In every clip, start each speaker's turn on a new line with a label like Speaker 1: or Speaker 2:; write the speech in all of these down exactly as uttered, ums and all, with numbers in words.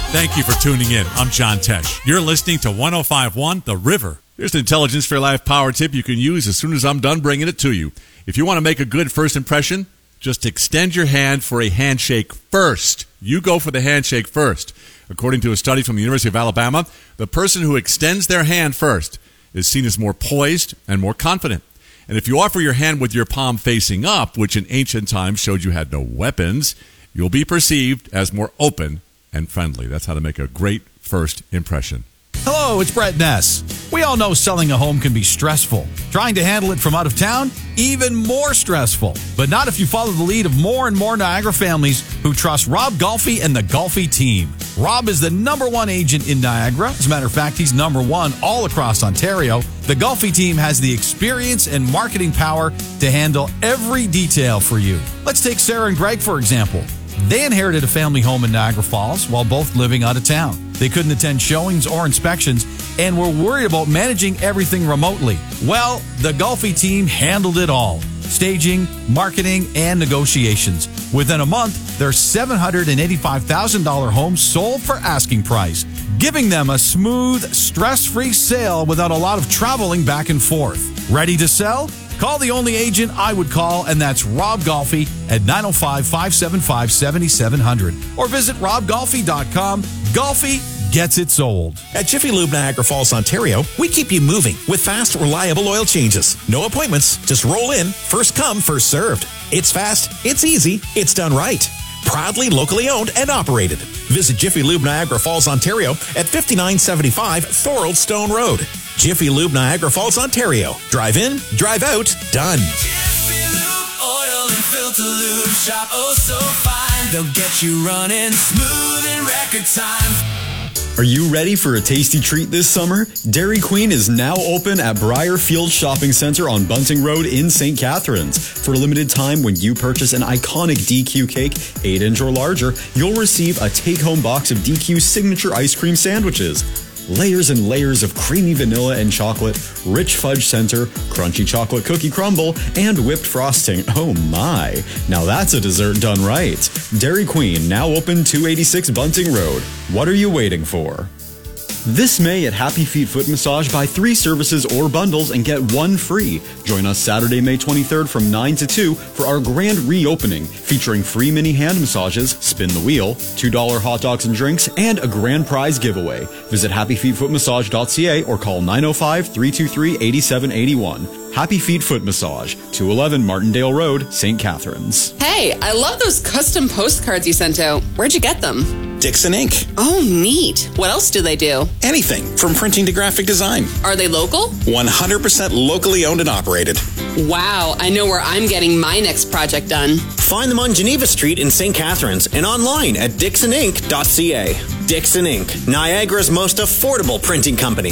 Speaker 1: Thank you for tuning in. I'm John Tesh. You're listening to one oh five point one The River. Here's an Intelligence for Life power tip you can use as soon as I'm done bringing it to you. If you want to make a good first impression, just extend your hand for a handshake first. You go for the handshake first. According to a study from the University of Alabama, the person who extends their hand first is seen as more poised and more confident. And if you offer your hand with your palm facing up, which in ancient times showed you had no weapons, you'll be perceived as more open and friendly. That's how to make a great first impression.
Speaker 2: Hello, it's Brett Ness. We all know selling a home can be stressful. Trying to handle it from out of town, even more stressful. But not if you follow the lead of more and more Niagara families who trust Rob Golfi and the Golfi team. Rob is the number one agent in Niagara. As a matter of fact, he's number one all across Ontario. The Golfi team has the experience and marketing power to handle every detail for you. Let's take Sarah and Greg, for example. They inherited a family home in Niagara Falls while both living out of town. They couldn't attend showings or inspections and were worried about managing everything remotely. Well, the Golfi team handled it all. Staging, marketing, and negotiations. Within a month, their seven hundred eighty-five thousand dollars home sold for asking price, giving them a smooth, stress-free sale without a lot of traveling back and forth. Ready to sell? Call the only agent I would call, and that's Rob Golfi at nine oh five, five seven five, seven seven zero zero or visit rob golfi dot com. Golfi gets it sold.
Speaker 3: At Jiffy Lube Niagara Falls, Ontario, we keep you moving with fast, reliable oil changes. No appointments, just roll in, first come, first served. It's fast, it's easy, it's done right. Proudly locally owned and operated. Visit Jiffy Lube Niagara Falls, Ontario at fifty-nine seventy-five Thorold Stone Road. Jiffy Lube Niagara Falls, Ontario. Drive in, drive out, done.
Speaker 4: Jiffy Lube oil and filter lube shop, oh so fine. They'll get you running smooth in record time.
Speaker 5: Are you ready for a tasty treat this summer? Dairy Queen is now open at Briarfield Shopping Center on Bunting Road in Saint Catharines. For a limited time, when you purchase an iconic D Q cake, eight inch or larger, you'll receive a take-home box of D Q's signature ice cream sandwiches. Layers and layers of creamy vanilla and chocolate, rich fudge center, crunchy chocolate cookie crumble, and whipped frosting. Oh my. Now that's a dessert done right. Dairy Queen, now open two eighty-six Bunting Road. What are you waiting for? This May at Happy Feet Foot Massage, buy three services or bundles and get one free. Join us Saturday, May twenty-third from nine to two for our grand reopening, featuring free mini hand massages, spin the wheel, two dollar hot dogs and drinks, and a grand prize giveaway. Visit happy feet foot massage dot c a or call nine oh five, three two three, eight seven eight one. Happy Feet Foot Massage, two eleven Martindale Road, Saint Catharines.
Speaker 6: Hey, I love those custom postcards you sent out. Where'd you get them?
Speaker 3: Dixon Incorporated.
Speaker 6: Oh, neat. What else do they do?
Speaker 3: Anything from printing to graphic design.
Speaker 6: Are they local?
Speaker 3: one hundred percent locally owned and operated.
Speaker 6: Wow, I know where I'm getting my next project done.
Speaker 7: Find them on Geneva Street in Saint Catharines and online at dixon inc dot c a. Dixon Incorporated, Niagara's most affordable printing company.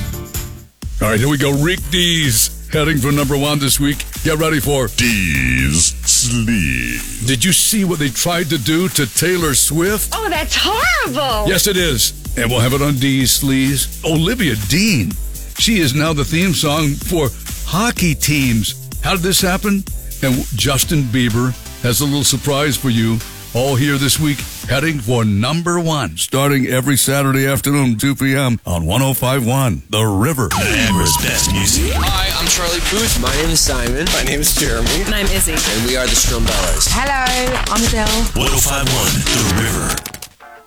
Speaker 8: All right, here we go. Rick Dees heading for number one this week. Get ready for Dees Sleep. Did you see what they tried to do to Taylor Swift?
Speaker 9: Oh, that's horrible.
Speaker 8: Yes, it is. And we'll have it on Dees Sleaze. Olivia Dean. She is now the theme song for hockey teams. How did this happen? And Justin Bieber has a little surprise for you. All here this week, heading for number one, starting every Saturday afternoon, two p.m. on one oh five point one The River.
Speaker 4: Niagara's best music.
Speaker 10: Hi, I'm Charlie Puth. My name is Simon.
Speaker 11: My name is Jeremy.
Speaker 12: And I'm Izzy.
Speaker 10: And we are the Strombellas.
Speaker 12: Hello, I'm Adele.
Speaker 4: one oh five point one The River.